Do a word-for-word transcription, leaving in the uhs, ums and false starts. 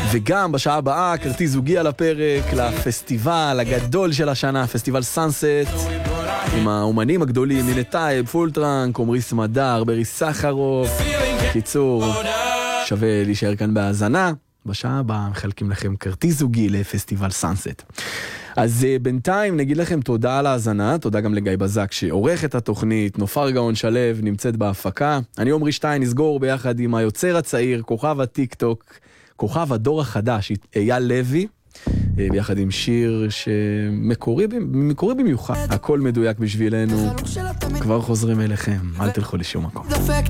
וגם בשעה הבאה כרטיס זוגי על הפרק לפסטיבל הגדול של השנה, פסטיבל סאנסט, עם האומנים הגדולים, הנה טייב, פולטרנק, עומרי סמדר, ברי סחרוף. קיצור, שווה להישאר כאן בהאזנה. בשעה הבאה מחלקים לכם כרטיס זוגי לפסטיבל סאנסט. אז uh, בינתיים נגיד לכם תודה על ההאזנה, תודה גם לגיא בזק שעורך את התוכנית, נופר גאון שלו נמצאת בהפקה. אני עומרי שטיין, נסגור ביחד עם היוצר הצעיר, כוכב הטיק טוק, כוכב הדור החדש, אייל לוי, ביחד עם שיר שמקורי מקורי במיוחד. הכל מדויק בשבילנו. כבר חוזרים אליכם, אל תלכו לשום מקום.